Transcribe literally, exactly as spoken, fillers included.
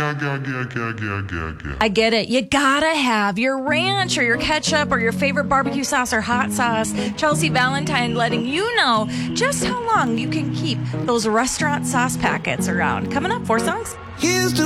okay, okay, okay, okay, okay, okay. I get it. You gotta have your ranch or your ketchup or your favorite barbecue sauce or hot sauce. Chelsea Valentine letting you know just how long you can keep those restaurant sauce packets around. Coming up, four songs. Here's to